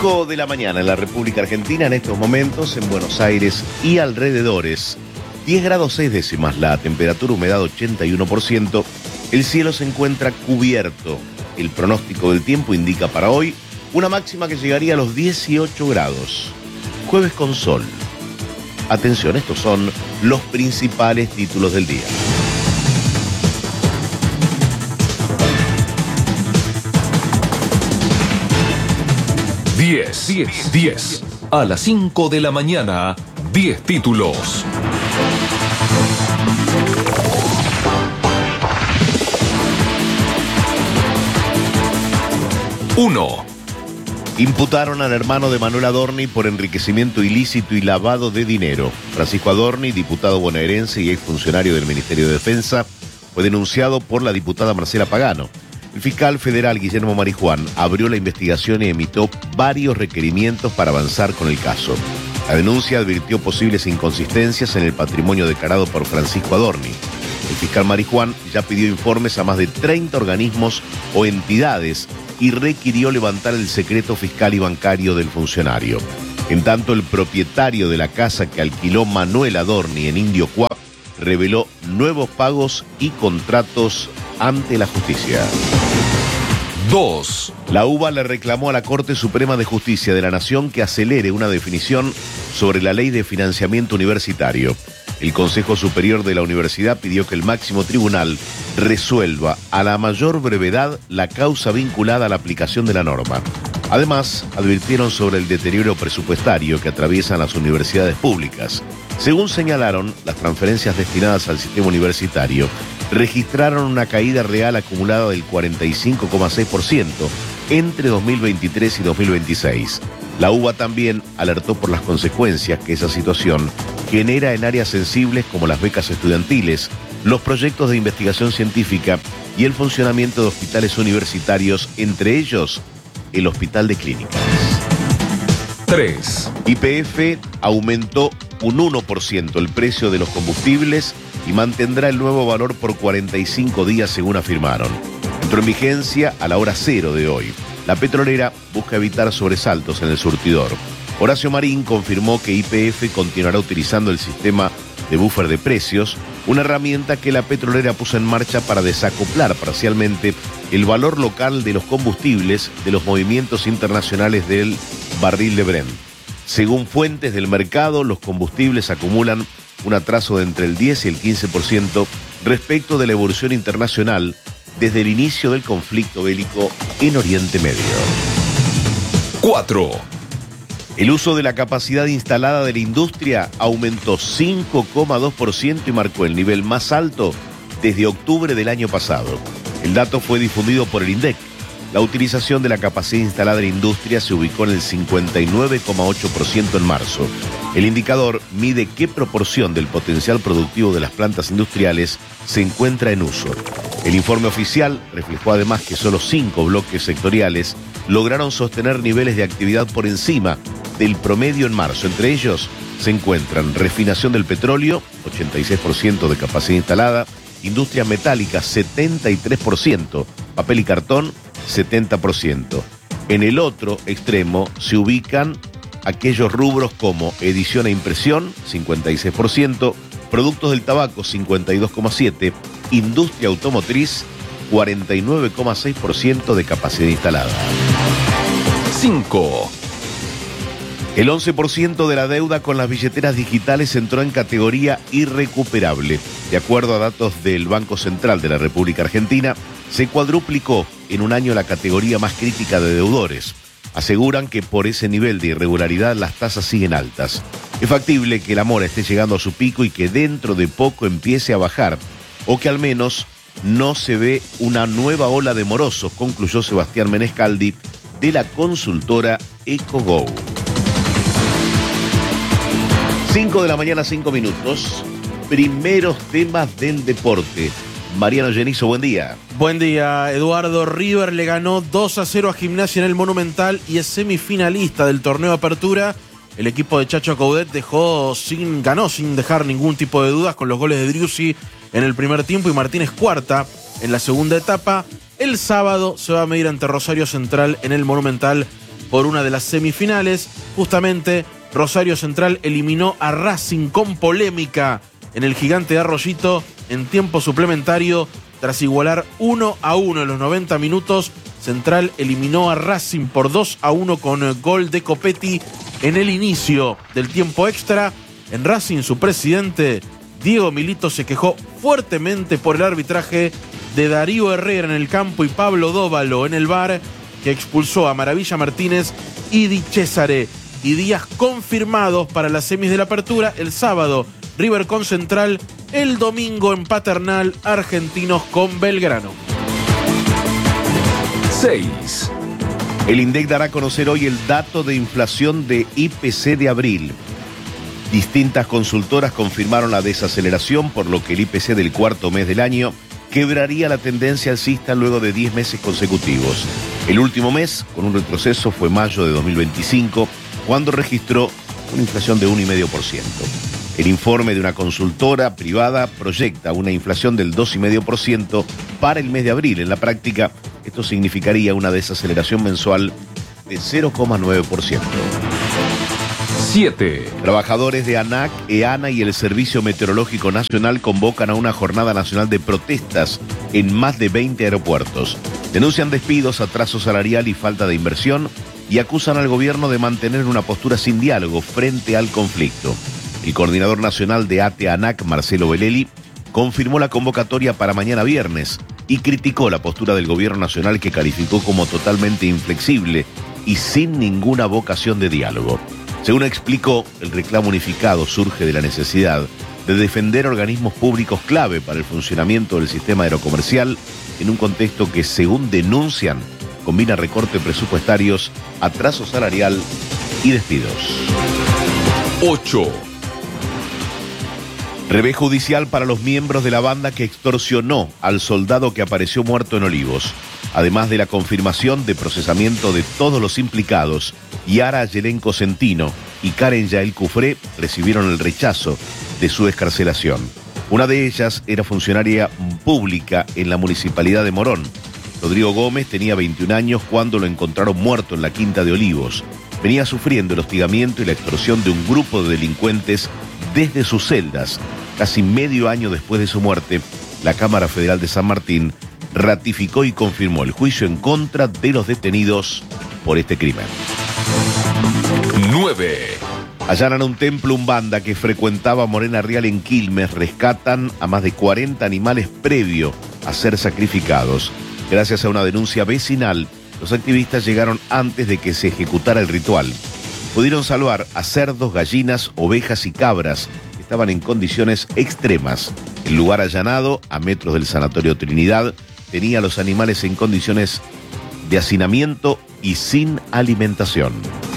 5 de la mañana en la República Argentina, en estos momentos en Buenos Aires y alrededores. 10 grados 6 décimas la temperatura, humedad 81%. El cielo se encuentra cubierto. El pronóstico del tiempo indica para hoy una máxima que llegaría a los 18 grados. Jueves con sol. Atención, estos son los principales títulos del día. Diez. A las 5 de la mañana, 10 títulos. Uno. Imputaron al hermano de Manuel Adorni por enriquecimiento ilícito y lavado de dinero. Francisco Adorni, diputado bonaerense y exfuncionario del Ministerio de Defensa, fue denunciado por la diputada Marcela Pagano. El fiscal federal Guillermo Marijuán abrió la investigación y emitió varios requerimientos para avanzar con el caso. La denuncia advirtió posibles inconsistencias en el patrimonio declarado por Francisco Adorni. El fiscal Marijuán ya pidió informes a más de 30 organismos o entidades y requirió levantar el secreto fiscal y bancario del funcionario. En tanto, el propietario de la casa que alquiló Manuel Adorni en Indio Cuap reveló nuevos pagos y contratos ante la justicia. 2. La UBA le reclamó a la Corte Suprema de Justicia de la Nación que acelere una definición sobre la ley de financiamiento universitario. El Consejo Superior de la Universidad pidió que el máximo tribunal resuelva a la mayor brevedad la causa vinculada a la aplicación de la norma. Además, advirtieron sobre el deterioro presupuestario que atraviesan las universidades públicas. Según señalaron, las transferencias destinadas al sistema universitario registraron una caída real acumulada del 45,6% entre 2023 y 2026. La UBA también alertó por las consecuencias que esa situación genera en áreas sensibles como las becas estudiantiles, los proyectos de investigación científica y el funcionamiento de hospitales universitarios, entre ellos el Hospital de Clínicas. 3. YPF aumentó un 1% el precio de los combustibles y mantendrá el nuevo valor por 45 días, según afirmaron. Entró en vigencia a la hora cero de hoy. La petrolera busca evitar sobresaltos en el surtidor. Horacio Marín confirmó que YPF continuará utilizando el sistema de buffer de precios, una herramienta que la petrolera puso en marcha para desacoplar parcialmente el valor local de los combustibles de los movimientos internacionales del barril de Brent. Según fuentes del mercado, los combustibles acumulan un atraso de entre el 10 y el 15% respecto de la evolución internacional desde el inicio del conflicto bélico en Oriente Medio. 4. El uso de la capacidad instalada de la industria aumentó 5,2% y marcó el nivel más alto desde octubre del año pasado. El dato fue difundido por el INDEC. La utilización de la capacidad instalada en la industria se ubicó en el 59,8% en marzo. El indicador mide qué proporción del potencial productivo de las plantas industriales se encuentra en uso. El informe oficial reflejó además que solo 5 bloques sectoriales lograron sostener niveles de actividad por encima del promedio en marzo. Entre ellos se encuentran refinación del petróleo, 86% de capacidad instalada, industria metálica, 73%, papel y cartón, 70%. En el otro extremo se ubican aquellos rubros como edición e impresión, 56%, productos del tabaco, 52,7%, industria automotriz, 49,6% de capacidad instalada. 5. El 11% de la deuda con las billeteras digitales entró en categoría irrecuperable. De acuerdo a datos del Banco Central de la República Argentina, se cuadruplicó en un año la categoría más crítica de deudores. Aseguran que por ese nivel de irregularidad las tasas siguen altas. Es factible que la mora esté llegando a su pico y que dentro de poco empiece a bajar, o que al menos no se ve una nueva ola de morosos, concluyó Sebastián Menescaldi de la consultora EcoGo. 5 de la mañana, 5 minutos. Primeros temas del deporte. Mariano Genizo, buen día. Buen día, Eduardo. River le ganó 2-0 a Gimnasia en el Monumental y es semifinalista del torneo Apertura. El equipo de Chacho Coudet ganó sin dejar ningún tipo de dudas con los goles de Driussi en el primer tiempo y Martínez Cuarta en la segunda etapa. El sábado se va a medir ante Rosario Central en el Monumental por una de las semifinales. Justamente, Rosario Central eliminó a Racing con polémica en el Gigante de Arroyito en tiempo suplementario. Tras igualar 1-1 en los 90 minutos, Central eliminó a Racing por 2-1 con gol de Copetti en el inicio del tiempo extra. En Racing, su presidente, Diego Milito, se quejó fuertemente por el arbitraje de Darío Herrera en el campo y Pablo Dóvalo en el VAR, que expulsó a Maravilla Martínez y Di Cesare. Y días confirmados para las semis de la apertura: el sábado River con Central, el domingo en Paternal, Argentinos con Belgrano. 6. El INDEC dará a conocer hoy el dato de inflación de IPC de abril. Distintas consultoras confirmaron la desaceleración, por lo que el IPC del cuarto mes del año quebraría la tendencia alcista luego de 10 meses consecutivos. El último mes, con un retroceso, fue mayo de 2025, cuando registró una inflación de 1,5%. El informe de una consultora privada proyecta una inflación del 2,5% para el mes de abril. En la práctica, esto significaría una desaceleración mensual de 0,9%. 7. Trabajadores de ANAC, EANA y el Servicio Meteorológico Nacional convocan a una jornada nacional de protestas en más de 20 aeropuertos. Denuncian despidos, atraso salarial y falta de inversión y acusan al gobierno de mantener una postura sin diálogo frente al conflicto. El coordinador nacional de ATE-ANAC, Marcelo Belelli, confirmó la convocatoria para mañana viernes y criticó la postura del gobierno nacional, que calificó como totalmente inflexible y sin ninguna vocación de diálogo. Según explicó, el reclamo unificado surge de la necesidad de defender organismos públicos clave para el funcionamiento del sistema aerocomercial en un contexto que, según denuncian, combina recortes presupuestarios, atraso salarial y despidos. 8. Revés judicial para los miembros de la banda que extorsionó al soldado que apareció muerto en Olivos. Además de la confirmación de procesamiento de todos los implicados, Yara Yelenko Centino y Karen Yael Cufré recibieron el rechazo de su excarcelación. Una de ellas era funcionaria pública en la municipalidad de Morón. Rodrigo Gómez tenía 21 años cuando lo encontraron muerto en la Quinta de Olivos. Venía sufriendo el hostigamiento y la extorsión de un grupo de delincuentes desde sus celdas. Casi medio año después de su muerte, la Cámara Federal de San Martín ratificó y confirmó el juicio en contra de los detenidos por este crimen. 9. Allanan un templo umbanda que frecuentaba Morena Real en Quilmes. Rescatan a más de 40 animales previo a ser sacrificados. Gracias a una denuncia vecinal, los activistas llegaron antes de que se ejecutara el ritual. Pudieron salvar a cerdos, gallinas, ovejas y cabras que estaban en condiciones extremas. El lugar allanado, a metros del Sanatorio Trinidad, tenía a los animales en condiciones de hacinamiento y sin alimentación.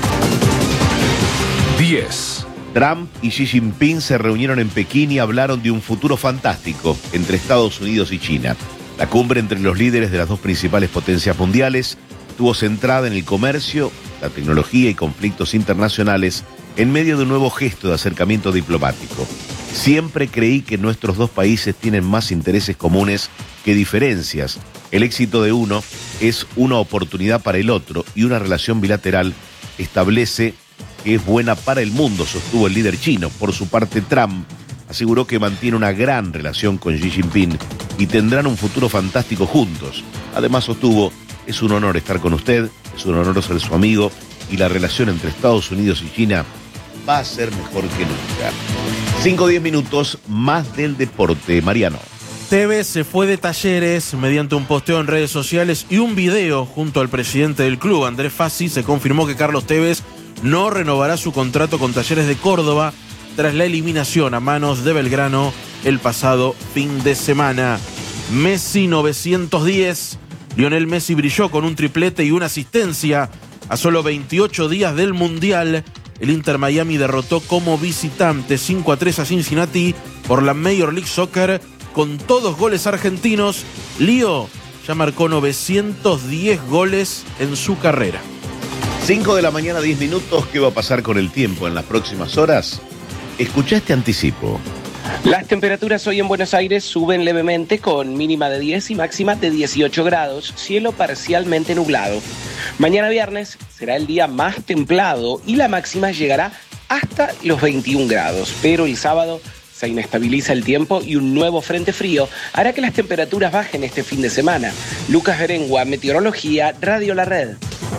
10. Trump y Xi Jinping se reunieron en Pekín y hablaron de un futuro fantástico entre Estados Unidos y China. La cumbre entre los líderes de las dos principales potencias mundiales estuvo centrada en el comercio, la tecnología y conflictos internacionales en medio de un nuevo gesto de acercamiento diplomático. Siempre creí que nuestros dos países tienen más intereses comunes que diferencias. El éxito de uno es una oportunidad para el otro y una relación bilateral establece que es buena para el mundo, sostuvo el líder chino. Por su parte, Trump aseguró que mantiene una gran relación con Xi Jinping y tendrán un futuro fantástico juntos. Además sostuvo: es un honor estar con usted, es un honor ser su amigo y la relación entre Estados Unidos y China va a ser mejor que nunca. 5-10 minutos más del deporte. Mariano. Tevez se fue de Talleres mediante un posteo en redes sociales y un video junto al presidente del club, Andrés Fassi. Se confirmó que Carlos Tevez no renovará su contrato con Talleres de Córdoba tras la eliminación a manos de Belgrano el pasado fin de semana. Messi 910. Lionel Messi brilló con un triplete y una asistencia a solo 28 días del Mundial. El Inter Miami derrotó como visitante 5-3 a Cincinnati por la Major League Soccer con todos goles argentinos. Lío ya marcó 910 goles en su carrera. 5 de la mañana, 10 minutos. ¿Qué va a pasar con el tiempo en las próximas horas? Escuchá este anticipo. Las temperaturas hoy en Buenos Aires suben levemente con mínima de 10 y máxima de 18 grados, cielo parcialmente nublado. Mañana viernes será el día más templado y la máxima llegará hasta los 21 grados. Pero el sábado se inestabiliza el tiempo y un nuevo frente frío hará que las temperaturas bajen este fin de semana. Lucas Berengua, Meteorología, Radio La Red.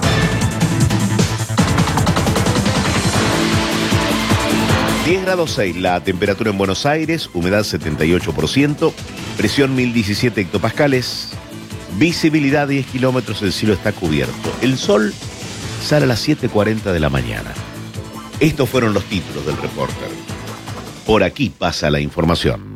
10 grados 6 la temperatura en Buenos Aires, humedad 78%, presión 1017 hectopascales, visibilidad 10 kilómetros, el cielo está cubierto. El sol sale a las 7:40 de la mañana. Estos fueron los títulos del Reporter. Por aquí pasa la información.